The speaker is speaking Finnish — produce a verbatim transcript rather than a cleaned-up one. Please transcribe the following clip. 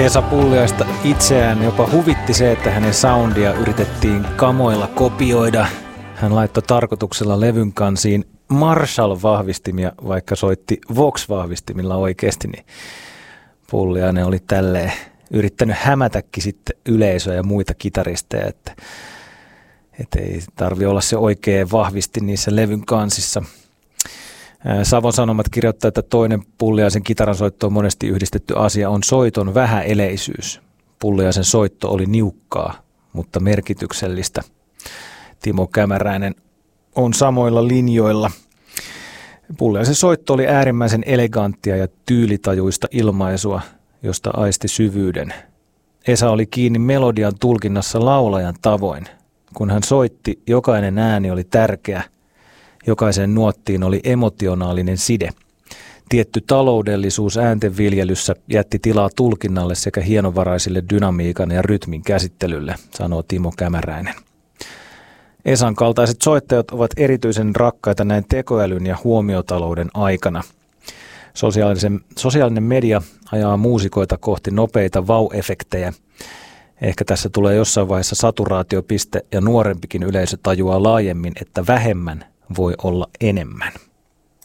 Esa Pulliaista itseään jopa huvitti se, että hänen soundia yritettiin kamoilla kopioida. Hän laittoi tarkoituksella levyn kansiin Marshall-vahvistimia, vaikka soitti Vox-vahvistimilla oikeasti, niin Pulliainen oli tälleen yrittänyt hämätäkin sitten yleisöä ja muita kitaristeja, että, että ei tarvitse olla se oikea vahvisti niissä levyn kansissa. Savon Sanomat kirjoittaa, että toinen Pulliaisen kitaransoittoon monesti yhdistetty asia on soiton vähäeleisyys. Pulliaisen soitto oli niukkaa, mutta merkityksellistä. Timo Kämäräinen on samoilla linjoilla. Pulliaisen soitto oli äärimmäisen eleganttia ja tyylitajuista ilmaisua, josta aisti syvyyden. Esa oli kiinni melodian tulkinnassa laulajan tavoin. Kun hän soitti, jokainen ääni oli tärkeä. Jokaisen nuottiin oli emotionaalinen side. Tietty taloudellisuus ääntenviljelyssä jätti tilaa tulkinnalle sekä hienovaraisille dynamiikan ja rytmin käsittelylle, sanoo Timo Kämäräinen. Esan kaltaiset soittajat ovat erityisen rakkaita näin tekoälyn ja huomiotalouden aikana. Sosiaalisen, sosiaalinen media ajaa muusikoita kohti nopeita vau-efektejä. Ehkä tässä tulee jossain vaiheessa saturaatiopiste ja nuorempikin yleisö tajuaa laajemmin, että vähemmän voi olla enemmän.